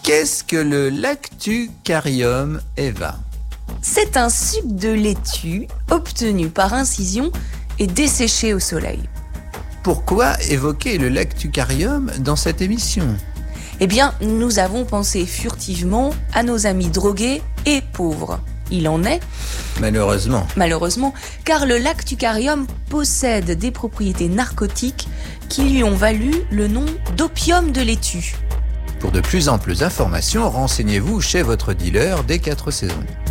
Qu'est-ce que le lactucarium, Eva? C'est un suc de laitue obtenu par incision et desséché au soleil. Pourquoi évoquer le lactucarium dans cette émission? Eh bien, nous avons pensé furtivement à nos amis drogués et pauvres. Il en est, Malheureusement. car le lactucarium possède des propriétés narcotiques qui lui ont valu le nom d'opium de laitue. Pour de plus amples informations, renseignez-vous chez votre dealer des 4 saisons.